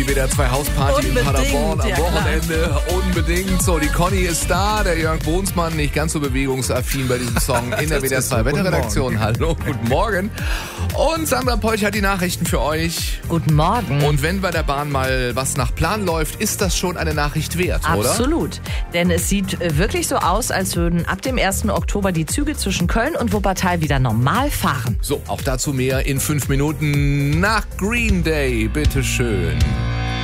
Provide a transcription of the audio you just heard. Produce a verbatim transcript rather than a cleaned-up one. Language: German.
W D R zwei Hausparty in Paderborn am ja, Wochenende. Klar. Unbedingt. So, die Conny ist da, der Jörg Bohnsmann, nicht ganz so bewegungsaffin bei diesem Song in der W D R zwei Wetterredaktion. Hallo, guten Morgen. Und Sandra Peuch hat die Nachrichten für euch. Guten Morgen. Und wenn bei der Bahn mal was nach Plan läuft, ist das schon eine Nachricht wert, oder? Absolut. Denn es sieht wirklich so aus, als würden ab dem ersten Oktober die Züge zwischen Köln und Wuppertal wieder normal fahren. So, auch dazu mehr in fünf Minuten nach Green Day. Bitteschön.